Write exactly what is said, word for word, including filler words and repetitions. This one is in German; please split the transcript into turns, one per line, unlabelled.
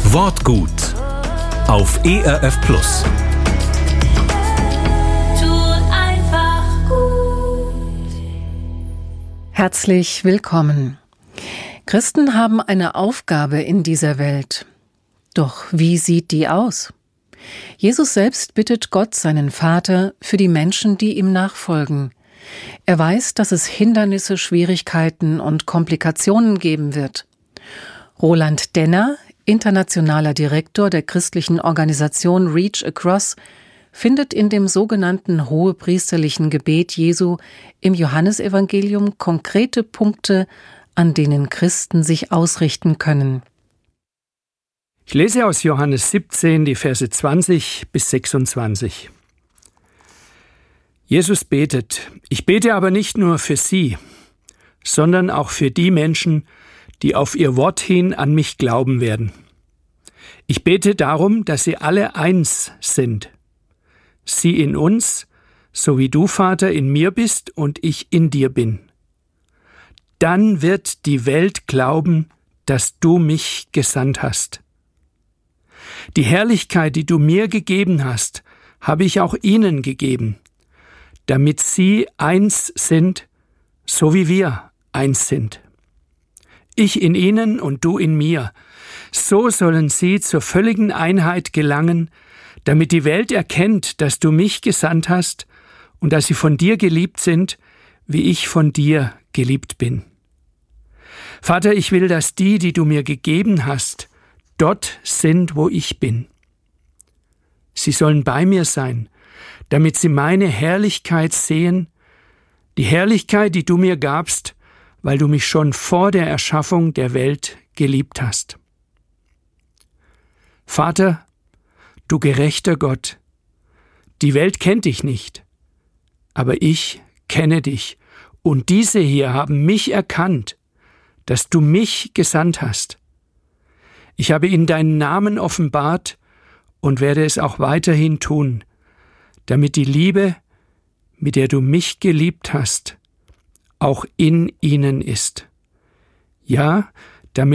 Wortgut auf E R F Plus.
Tut einfach gut.
Herzlich willkommen. Christen haben eine Aufgabe in dieser Welt. Doch wie sieht die aus? Jesus selbst bittet Gott, seinen Vater, für die Menschen, die ihm nachfolgen. Er weiß, dass es Hindernisse, Schwierigkeiten und Komplikationen geben wird. Roland Denner, internationaler Direktor der christlichen Organisation Reach Across, findet in dem sogenannten hohepriesterlichen Gebet Jesu im Johannesevangelium konkrete Punkte, an denen Christen sich ausrichten können.
Ich lese aus Johannes siebzehn die Verse zwanzig bis sechsundzwanzig. Jesus betet: Ich bete aber nicht nur für sie, sondern auch für die Menschen, die auf ihr Wort hin an mich glauben werden. Ich bete darum, dass sie alle eins sind. Sie in uns, so wie du, Vater, in mir bist und ich in dir bin. Dann wird die Welt glauben, dass du mich gesandt hast. Die Herrlichkeit, die du mir gegeben hast, habe ich auch ihnen gegeben, damit sie eins sind, so wie wir eins sind. Ich in ihnen und du in mir. So sollen sie zur völligen Einheit gelangen, damit die Welt erkennt, dass du mich gesandt hast und dass sie von dir geliebt sind, wie ich von dir geliebt bin. Vater, ich will, dass die, die du mir gegeben hast, dort sind, wo ich bin. Sie sollen bei mir sein, damit sie meine Herrlichkeit sehen, die Herrlichkeit, die du mir gabst, weil du mich schon vor der Erschaffung der Welt geliebt hast. Vater, du gerechter Gott, die Welt kennt dich nicht, aber ich kenne dich, und diese hier haben mich erkannt, dass du mich gesandt hast. Ich habe ihnen deinen Namen offenbart und werde es auch weiterhin tun, damit die Liebe, mit der du mich geliebt hast, auch in ihnen ist. Ja,